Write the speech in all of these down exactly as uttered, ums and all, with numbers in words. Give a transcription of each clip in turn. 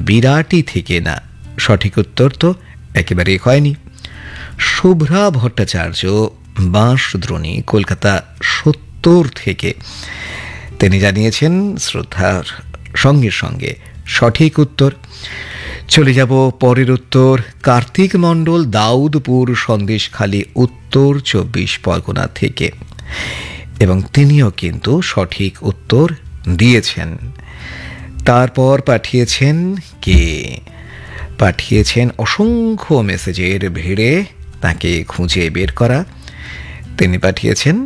বিরাটি থেকে না। সঠিক উত্তর তো একেবারেই হয়নি। শুভ্রা ভট্টাচার্য বাঁশদ্রোণী, কলকাতা সত্তর থেকে তিনি জানিয়েছেন শ্রদ্ধার সঙ্গে সঙ্গে সঠিক উত্তর। চলে যাব পরের উত্তর। কার্তিক মণ্ডল দাউদপুর সন্দেশখালী উত্তর চব্বিশ পরগনা থেকে, এবং তিনিও কিন্তু সঠিক উত্তর দিয়েছেন। তারপর পাঠিয়েছেন কে? পাঠিয়েছেন অসংখ্য মেসেজের ভিড়ে তাকে খুঁজে বের করা। তিনি পাঠিয়েছেন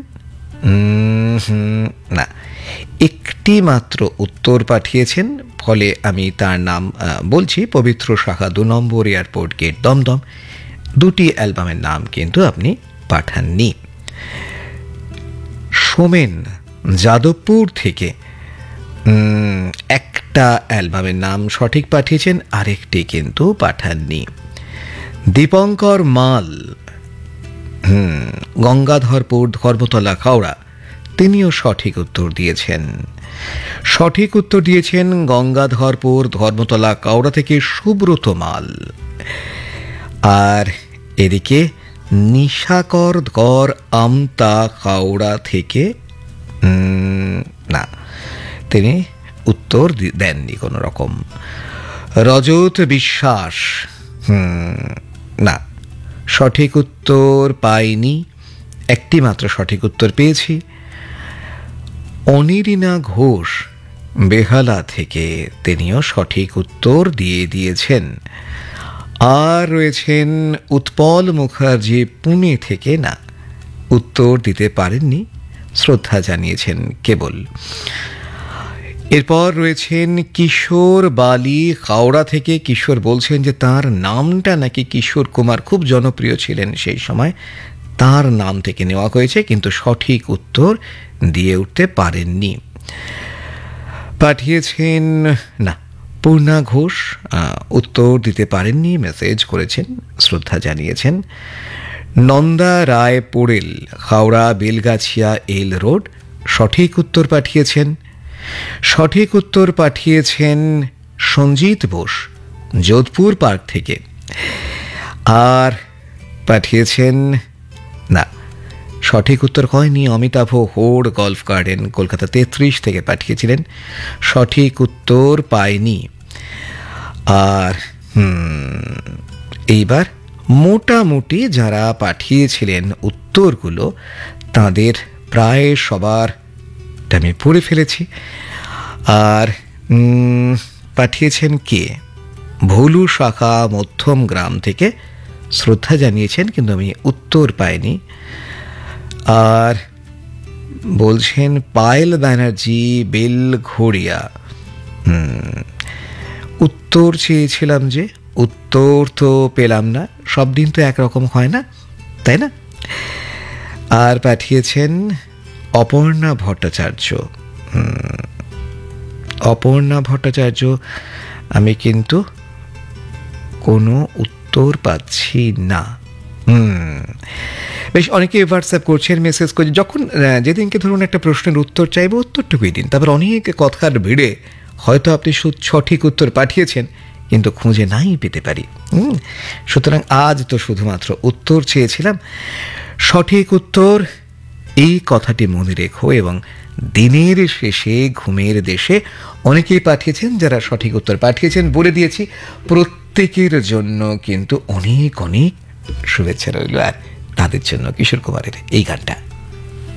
না, একটি মাত্র উত্তর পাঠিয়েছেন, ফলে আমি তার নাম বলছি। পবিত্র শাখা, দু নম্বর এয়ারপোর্ট গেট, দমদম। দুটি অ্যালবামের নাম কিন্তু আপনি পাঠাননি। সোমেন যাদবপুর থেকে একটা অ্যালবামের নাম সঠিক পাঠিয়েছেন, আরেকটি কিন্তু পাঠাননি। দীপঙ্কর মাল হুম গঙ্গাধরপুর, ধর্মতলা, হাওড়া, তিনিও সঠিক উত্তর দিয়েছেন। সঠিক উত্তর দিয়েছেন গঙ্গাধরপুর, ধর্মতলা, কাওড়া থেকে সুব্রত মাল। আর এদিকে নিশাকর ধর আমতা, কাওড়া থেকে না, তিনি উত্তর দেননি কোনো রকম। রজত বিশ্বাস হুম না, সঠিক উত্তর পাইনি। একটি মাত্র সঠিক উত্তর পেয়েছি। অনিরিনা ঘোষ বেহালা থেকে, তিনিও সঠিক উত্তর দিয়ে দিয়েছেন। আর রয়েছেন উৎপল মুখার্জি পুনে থেকে, না, উত্তর দিতে পারেননি, শ্রদ্ধা জানিয়েছেন কেবল। এরপর রয়েছেন কিশোর বালি হাওড়া থেকে। কিশোর বলছেন যে তার নামটা নাকি কিশোর কুমার, খুব জনপ্রিয় ছিলেন সেই সময়, তার নাম থেকে নেওয়া হয়েছে, কিন্তু সঠিক উত্তর দিয়ে উঠতে পারেননি। পাঠিয়েছেন না, পূর্ণা ঘোষ, উত্তর দিতে পারেননি, মেসেজ করেছেন, শ্রদ্ধা জানিয়েছেন। নন্দা রায় পোড়েল, হাওড়া বেলগাছিয়া এল রোড, সঠিক উত্তর পাঠিয়েছেন। সঠিক উত্তর পাঠিয়েছেন সঞ্জিত বোস, যোধপুর পার্ক থেকে। আর পাঠিয়েছেন না, সঠিক উত্তর হয়নি। অমিতাভ হোড়, গল্ফ গার্ডেন, কলকাতা তেত্রিশ থেকে পাঠিয়েছিলেন, সঠিক উত্তর পায়নি। আর হুম এইবার মোটামুটি যারা পাঠিয়েছিলেন উত্তরগুলো, তাদের প্রায় সবার আমি পড়ে ফেলেছি। আর পাঠিয়েছেন কে? ভুলু শাখা মধ্যম গ্রাম থেকে, শ্রদ্ধা জানিয়েছেন, কিন্তু আমি উত্তর পাইনি। আর বলছেন পায়েল ব্যানার্জি বেলঘড়িয়া, উত্তর চেয়েছিলাম যে, উত্তর তো পেলাম না। সব দিন তো একরকম হয় না, তাই না? আর পাঠিয়েছেন অপর্ণা ভট্টাচার্য। অপর্ণা ভট্টাচার্য, আমি কিন্তু কোনো উত্তর পাচ্ছি না। হুম বেশ, অনেকে হোয়াটসঅ্যাপ করছেন, মেসেজ করছেন। যখন যেদিনকে ধরুন একটা প্রশ্নের উত্তর চাইবো, উত্তরটুকুই দিন। তারপর অনেক কথার ভিড়ে হয়তো আপনি সঠিক উত্তর পাঠিয়েছেন, কিন্তু খুঁজে নাই পেতে পারি। হুম সুতরাং আজ তো শুধুমাত্র উত্তর চেয়েছিলাম। সঠিক উত্তর, এই কথাটি মনে রেখো। এবং দিনের শেষে ঘুমের দেশে অনেকেই পাঠিয়েছেন, যারা সঠিক উত্তর পাঠিয়েছেন বলে দিয়েছি, প্রত্যেকের জন্য কিন্তু অনেক অনেক শুভেচ্ছা রইল। আর তাদের জন্য কিশোর কুমারের এই গানটা।